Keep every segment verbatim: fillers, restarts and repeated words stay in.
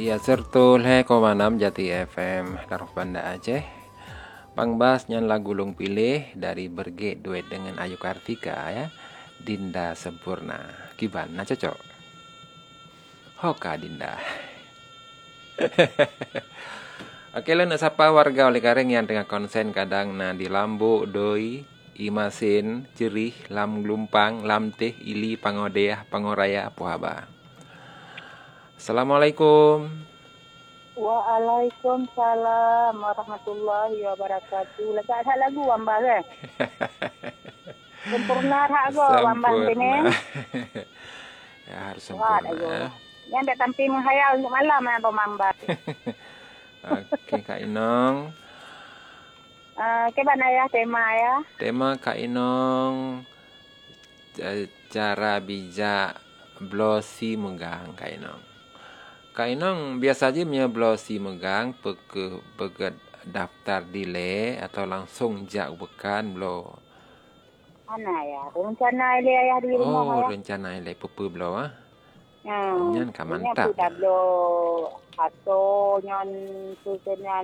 Ya sertul he komanam Jati F M Karuh Banda Aceh. Pangbas nyan lagu long pilih dari Berge duet dengan Ayu Kartika ya. Dinda Sempurna. Kiban na cocok. Hoka Dinda. Oke lah sapa warga oleh kareng yang tengah konsen kadang na di lambu doi imasin jerih lam glumpang lam teh ili pangodeah pangoraya puhaba. Assalamualaikum. Waalaikumsalam warahmatullahi wabarakatuh. Lekat hak lagu wambah ke? Sempurna hak go wambah sini. Ya harus sempurna. Yang tak tampil menghayal untuk malam apa mambah. Oke Kak Inong. Uh, ke mana ya tema ya? Tema Kak Inong cara bijak blosi megang Kak Inong. Kak Inong biasa aja punya blosi megang peke pegat daftar delay atau langsung jak bekan blo. Mana ya? Rencana ile ayah di rumah oh, ya. Oh, rencana ile pepe blo ah. Hmm. Nyan ka mantap. Nya blo atau nyan tu nyan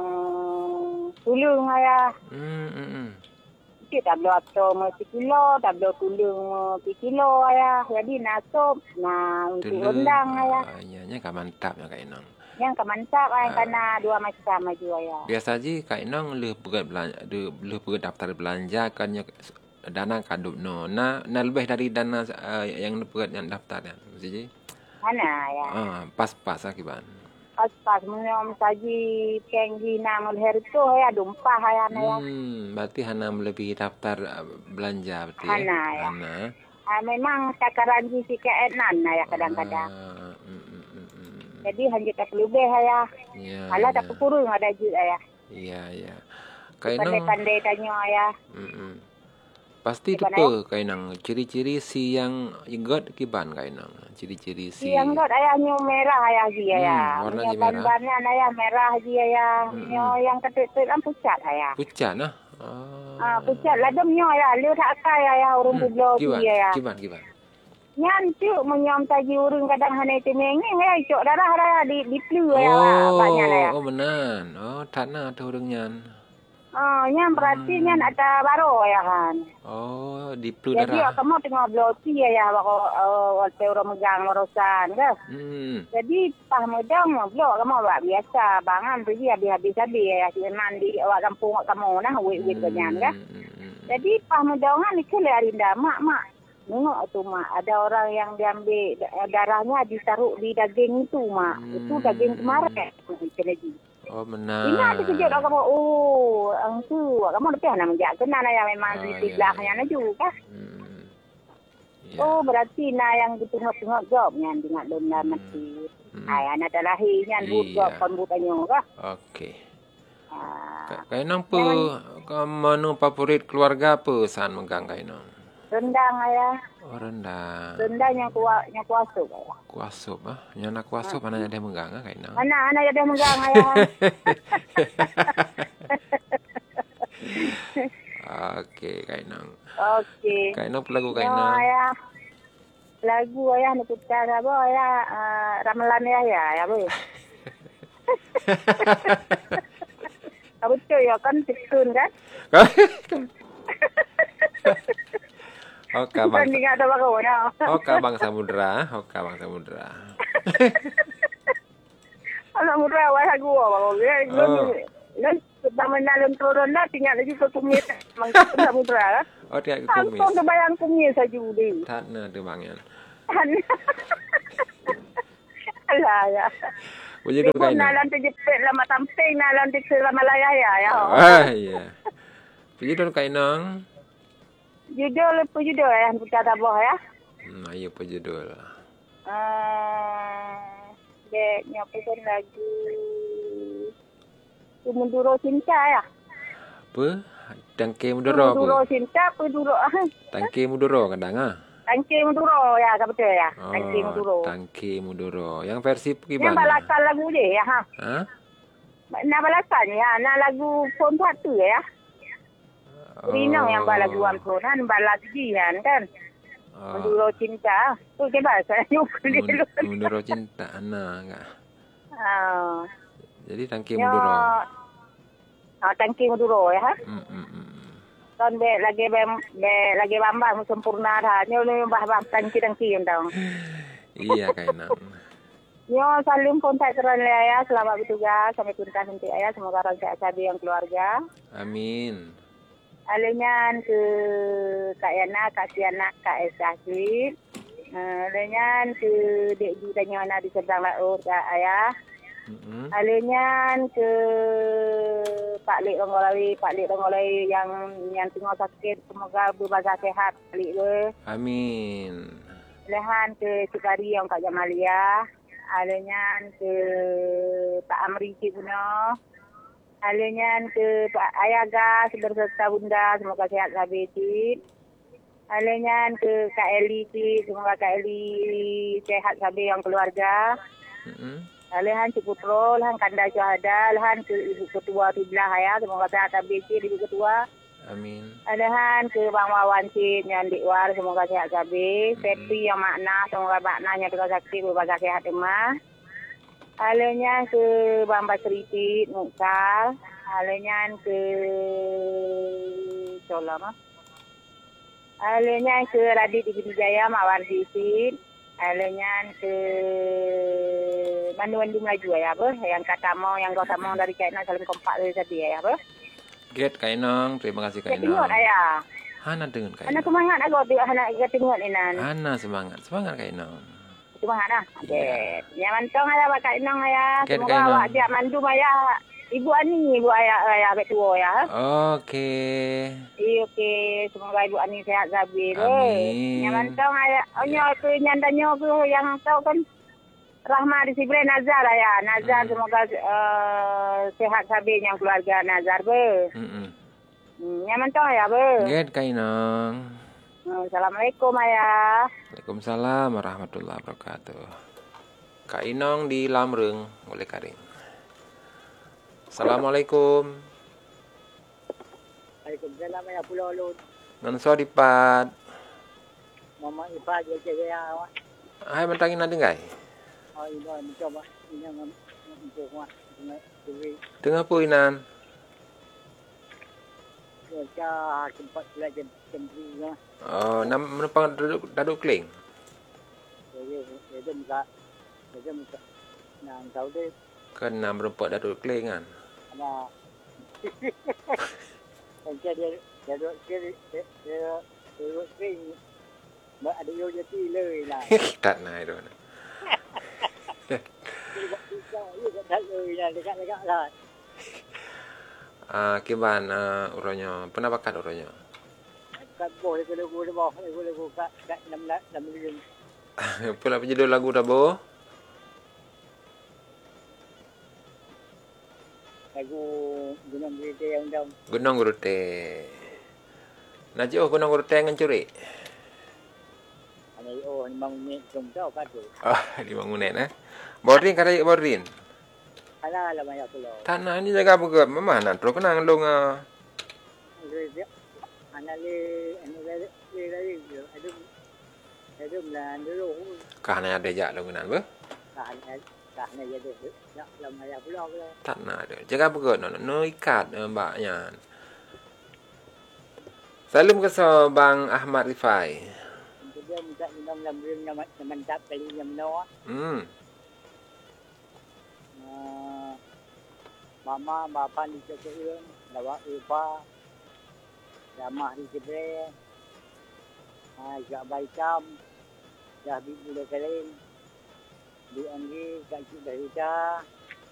uh, tulung ayah. Hmm, hmm, hmm. Kita tablo atau mesti kilo, tablo tulung mesti kilo ayah. Jadi nasop, nah untuk rendang ayah. Uh, nya ka mantap ya Kak Inong. Yang kemantap ayah uh, karena dua macam aja ayah. Biasa aja Kak Inong leh pegat belanja, leh pegat daftar belanja kan dana kadup no. Na na lebih dari dana uh, yang pegat yang daftar ya. Mesti mana ya? Ah, pas-pas akiban. Pas-pas menyom saji kenggi na mulher tu ya dumpah ya na ya. Hmm, berarti hana melebihi daftar belanja berarti hana, ya. Ya. Hana. Ah, memang takaran ji sikit nan ya kadang-kadang. Ah, mm, mm, mm, mm. Jadi hanya tak lebih ya. Ya. Alah Ya. tak kurung ada ji ya. Iya, iya. Kainang pandai-pandai tanya ya. Mm, mm. Pasti depa kainang ciri-ciri si yang igot kiban kainang. Ciri-ciri si yang got ayahnya merah ayah dia ya. Hmm, warnanya merah. Ban-bannya ayah merah dia ya. Hmm. Yang ketik-ketik kan pucat ayah. Pucat nah. Oh. Ah, pucat lademnya ya. Liu tak kai ayah urung hmm. Bublo dia ya. Kiban, kiban. Nyan cuk menyom taji urung kadang hane temengeng ya cuk darah raya di di plu ya oh, banyak ya. Oh, benar. Oh, tanah tu urung nyan. Oh, nyan berarti nyan hmm. ada baro ya kan. Oh, di plu darah. Jadi kamu tengok bloti ya ya bako waktu orang megang merosan ke. Hmm. Jadi pah medang blok kamu buat biasa bangan pergi habis-habis habis ya mandi awak kampung kamu nah wit-wit kenyan ke. Jadi pah medangan ni kele arinda mak mak. Nengok tu mak ada orang yang diambil darahnya ditaruh di daging itu mak. Hmm. Itu daging kemarin lagi. Oh benar. Ini ada kejut kamu. Oh, angsu. Kamu lebih nak menjak kena lah yang memang oh, di sebelahnya iya, iya. juga. Hmm. Yeah. Oh, berarti nak yang ditengok-tengok jobnya dengan donda mati. Hmm. Ay, anak dah lahirnya but job kon bukannya kah? Okey. Ah. Kainang pe menu favorit keluarga apa san megang kainang? Rendang ayah. Oh, rendang. Rendang yang kuat yang kuasup ayah. Kuasup ah. Yang nak kuasup mana ada megang ah kainang? Mana anak ada megang ayah. Okey kainang. Okey. Kainang lagu kainang. No, ayah. Lagu ayah nak putar apa ayah uh, ramalan ayah ya ya boleh. Betul ya kan tikun kan? Hoka bang. Banding ada bagaimana? Hoka bang samudra, hoka bang samudra. Samudra awak lagu apa? Oh. Dan pertama dalam turun dah tinggal lagi ke kumis mangsa samudra. Oh tinggal ke kumis. Aku terbayang kumis saja udi. Tak na tu bangyan. Alah ya. Puji tu kain. Nalan terjepit lama tamping, nalan terjepit lama layar ya. Ah iya. Puji tu kainang. Judul apa judul ya? Kita tabah ya. Hmm, ayo apa judul? Ah, dek nyapukan lagu Munduro Cinta ya. Apa? Tangke Munduro apa? Munduro Cinta apa Munduro? Tangke Munduro kadang ah. Tangke Munduro ya, betul ya. Oh, Tangke Munduro. Tangke Munduro. Yang versi gimana? Yang balasan lagu dia ya, ha. Ha? Nak balasan ya, nak lagu phone satu ya. Oh. Rino yang balagu ampun kan balas jian kan. Oh. Munduro Cinta. Tu ke bahasa nyuk dulu. Munduro Cinta ana enggak. Ah. Jadi tangki Maduro. Ah, tangki Maduro ya. Hmm, hmm, hmm. Ton be lagi be, be lagi bambang sempurna dah. Nyo ni bah-bah tangki-tangki undang. Iya kainang. Nyo salim kontak teran le ayah selamat bertugas sampai tuntas nanti ayah semoga orang sehat sabi yang keluarga. Amin. Alenyan ke Kak Yana, Kak Siana, Kak Esasli. Alenyan ke Dek Ju dan Nyona di seberang laut Kak ayah. Mm-hmm. Alenyan ke Pak Lik Ronggolawi, Pak Lik Ronggolawi yang yang tengah sakit semoga berbazar sehat Pak Lik le. Amin. Lehan ke Cikari yang Kak Jamalia. Alenyan ke Pak Amri Cik Puno. Alenyan ke Pak Ayaga berserta Bunda semoga sehat sabi Cik. Alenyan ke Kak Eli Cik semoga Kak Eli sehat sabi yang keluarga. Mm-hmm. Lehan Cik Putro, lehan Kanda Syuhada, lehan ke Ibu Ketua Tiblah ya, semoga sehat sabi Cik Ibu Ketua. Amin. Lehan ke Bang Wawan Cik yang Dikwar semoga sehat sabi. Mm-hmm. Sepi yang makna semoga maknanya juga sakti berbazar sehat emah. Alenya ke Bang Basri Cik Muksal. Alenya ke Cola mah. Alenya ke Radit Igi Jaya Mak Wardi Cik. Alenya ke Mandu-Mandu Maju ya apa? Yang kata mau yang kata mau dari China saling kompak dari tadi ya apa? Get kainang, terima kasih kainang. Tengok ayah. Hana dengan kainang. Ana semangat aku tengok anak kita tengok ni nan. Hana semangat, semangat kainang. Semangat dah. Okey. Yang mantong ayah Pak Kainang ayah. Get Semoga awak siap mandu ayah. Ibu Ani, Ibu ayah ayah ketua ya. Okey. Iya okey. Semoga Ibu Ani sehat sabi. Amin. Yang mantong ayah. Onyo ke nyandanyo ke yang tahu kan Rahma di Sibre Nazar ayah. Nazar hmm. semoga uh, sehat sabi yang keluarga Nazar be. Hmm. Yang mantong ayah be. Get kainang. Assalamualaikum ayah. Waalaikumsalam warahmatullahi wabarakatuh. Kak Inong di Lamreng oleh Karing. Assalamualaikum. Waalaikumsalam ayah Pulau Lut. Nonso dipat. Mama ipa je je ya awak. Hai mentangin nanti ngai. Oh ini mencoba ini ngam ngam Tengah puinan. Kita tempat belajar tempat. Oh, nam menempang duduk duduk kling. Jadi jadi muka jadi muka nang tahu deh. Kan nam rempak duduk kling kan. Ada. Jadi dia dia duduk kiri dia duduk kling. Mak ada yo jadi le lah. Tak naik dah. Iya tak le lah dekat-dekat lah. Ah, kiban uh, uronyo. Pernah bakat uronyo? Kat boleh kalau gua dah boleh boleh gua kat kat enam enam million. Pula penjudul lagu dah bo? Lagu Gunung Gurute yang dong. Gunung Gurute. Najo Gunung Gurute ngencuri. Ana oh memang ni jom tahu kat tu. Ah, lima menit eh. Boarding kada boarding. Ala ala maya pulau. Tanah ni jaga apa? Mama nak terus kena ngelong ah. Ana le ana le le le ada ada melan dulu. Kahana ada jak long nan be? Kahana kahana ya de. Ya la maya pulau pulau. Tanah ada. Jaga apa no no ikat mbaknya. Salam ke Bang Ahmad Rifai. Dia minta minum lambung yang mantap kali yang no. Hmm. Mama, bapa di Cokun, lawak Upa, Ramah di Cibre, Jak Baikam, Dah Bibu Lekarin, Di Anggi, Kak Cik Bahita,